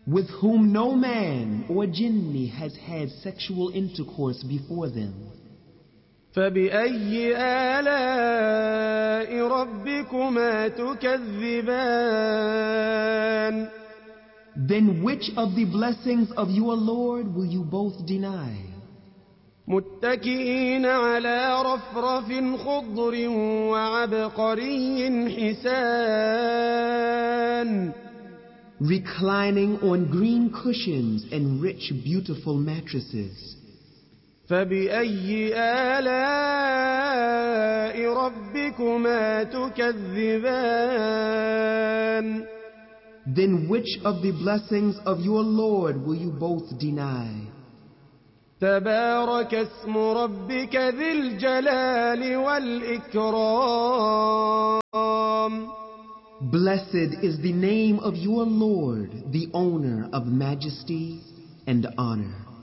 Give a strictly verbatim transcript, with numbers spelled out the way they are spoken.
with whom no man or jinni has had sexual intercourse before them. فبأي آلاء ربكما تكذبان Then which of the blessings of your Lord will you both deny? متكئين على رفرف خضر وعبقري حسان Reclining on green cushions and rich, beautiful mattresses. فبأي آلاء ربكما تكذبان Then which of the blessings of your Lord will you both deny? تبارك اسم ربك ذي الجلال والإكرام Blessed is the name of your Lord, the owner of majesty and honor.